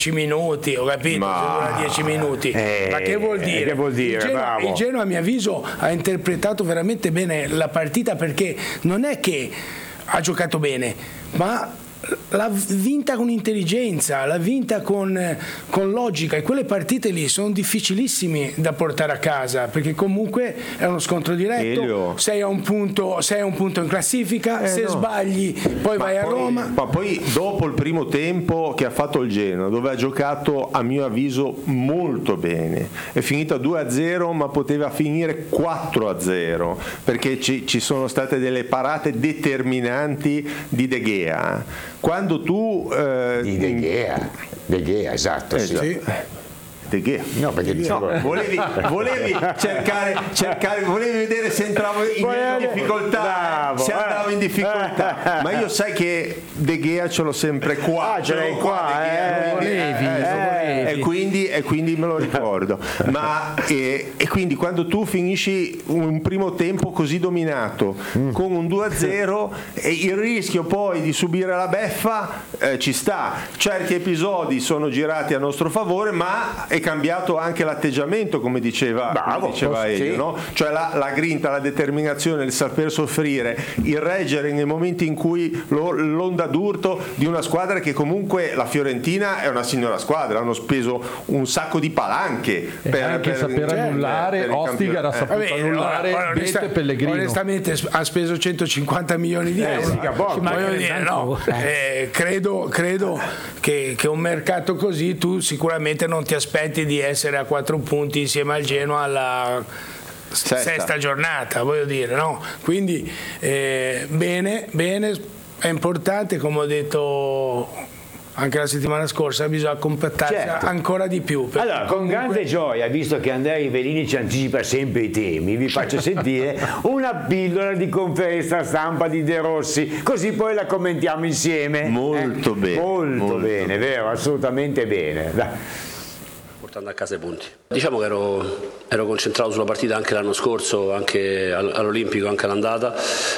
minuti, ho capito, dura 10 minuti, ma che vuol dire? Che vuol dire? Il Genoa a mio avviso ha interpretato veramente bene la partita, perché non è che ha giocato bene, ma l'ha vinta con intelligenza, l'ha vinta con logica, e quelle partite lì sono difficilissime da portare a casa, perché comunque è uno scontro diretto, sei a un punto in classifica, se sbagli poi vai a Roma. Ma poi dopo il primo tempo che ha fatto il Genoa, dove ha giocato a mio avviso molto bene, è finita 2-0, ma poteva finire 4-0, perché ci sono state delle parate determinanti di De Gea. Quando tu di De Gea, esatto. Sì. De Gea. No, perché volevi cercare, volevi vedere se entravo in difficoltà, se andavo in difficoltà. Ma io sai che De Gea ce l'ho sempre qua. Ce l'hai qua, e quindi me lo ricordo. Ma e quindi quando tu finisci un primo tempo così dominato con un 2-0, e il rischio poi di subire la beffa ci sta. Certi episodi sono girati a nostro favore, ma è cambiato anche l'atteggiamento, come diceva Elio, no? Cioè la grinta, la determinazione, il saper soffrire, il reggere nei momenti in cui l'onda d'urto di una squadra che comunque, la Fiorentina, è una signora squadra, hanno speso un sacco di palanche per saper annullare. Ostigar ha saputo annullare Bette Pellegrino. Onestamente ha speso 150 milioni di euro. Credo che un mercato così tu sicuramente non ti aspetti di essere a 4 punti insieme al Genoa alla sesta giornata, voglio dire, no? Quindi bene, è importante, come ho detto anche la settimana scorsa, bisogna compattarsi ancora di più. Allora, con grande gioia, visto che Andrea Rivelini ci anticipa sempre i temi, vi faccio sentire una pillola di conferenza stampa di De Rossi, così poi la commentiamo insieme. Molto bene, vero, assolutamente bene. Dai. Portando a casa i punti. Diciamo che ero concentrato sulla partita anche l'anno scorso, anche all'Olimpico, anche all'andata.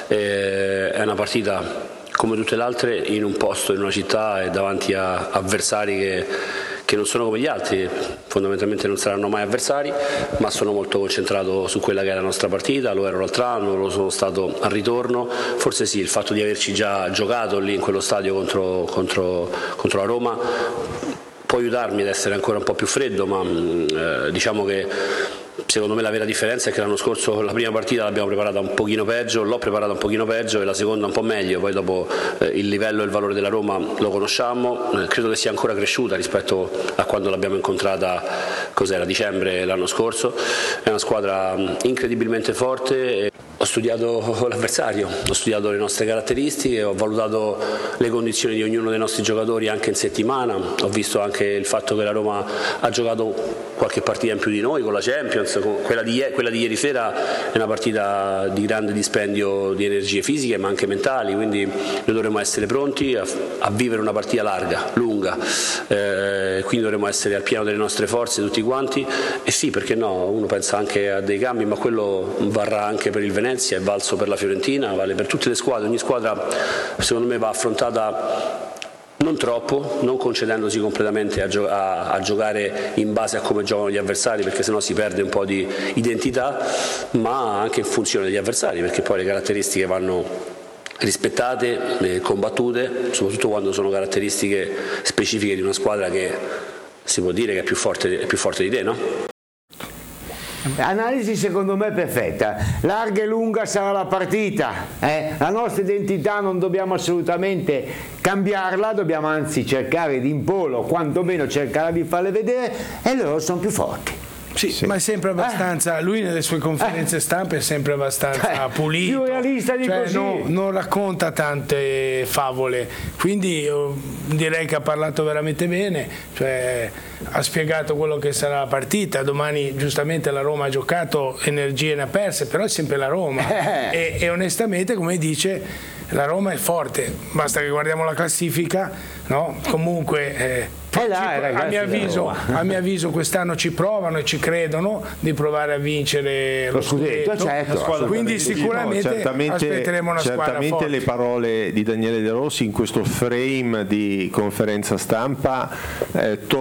È una partita come tutte le altre, in un posto, in una città e davanti a avversari che non sono come gli altri, fondamentalmente non saranno mai avversari, ma sono molto concentrato su quella che è la nostra partita. Lo ero l'altro anno, lo sono stato al ritorno. Forse sì, il fatto di averci già giocato lì in quello stadio contro la Roma può aiutarmi ad essere ancora un po' più freddo, ma diciamo che secondo me la vera differenza è che l'anno scorso la prima partita l'abbiamo preparata un pochino peggio, l'ho preparata un pochino peggio, e la seconda un po' meglio. Poi dopo il livello e il valore della Roma lo conosciamo, credo che sia ancora cresciuta rispetto a quando l'abbiamo incontrata, cos'era, dicembre l'anno scorso. È una squadra incredibilmente forte. Ho studiato l'avversario, ho studiato le nostre caratteristiche, ho valutato le condizioni di ognuno dei nostri giocatori anche in settimana, ho visto anche il fatto che la Roma ha giocato qualche partita in più di noi con la Champions. Quella di ieri sera è una partita di grande dispendio di energie fisiche ma anche mentali, quindi noi dovremo essere pronti a vivere una partita larga, lunga, quindi dovremo essere al pieno delle nostre forze tutti quanti. E sì, perché no, uno pensa anche a dei cambi, ma quello varrà anche per il Venezia, è valso per la Fiorentina, vale per tutte le squadre. Ogni squadra secondo me va affrontata non troppo, non concedendosi completamente a giocare in base a come giocano gli avversari, perché sennò si perde un po' di identità, ma anche in funzione degli avversari, perché poi le caratteristiche vanno rispettate, combattute, soprattutto quando sono caratteristiche specifiche di una squadra che si può dire che è più forte di te, no? Analisi secondo me perfetta. Larga e lunga sarà la partita, la nostra identità non dobbiamo assolutamente cambiarla, dobbiamo anzi cercare di imporlo, quantomeno cercare di farle vedere, e loro sono più forti. Sì, ma è sempre abbastanza, lui nelle sue conferenze stampa è sempre abbastanza pulito, più realista di così. Non racconta tante favole, quindi direi che ha parlato veramente bene, cioè ha spiegato quello che sarà la partita. Domani giustamente la Roma ha giocato, energie ne ha perse, però è sempre la Roma e onestamente, come dice, la Roma è forte, basta che guardiamo la classifica, no? Comunque a mio avviso quest'anno ci provano e ci credono di provare a vincere lo scudetto, certo, quindi sicuramente aspetteremo una squadra forte. Le parole di Daniele De Rossi in questo frame di conferenza stampa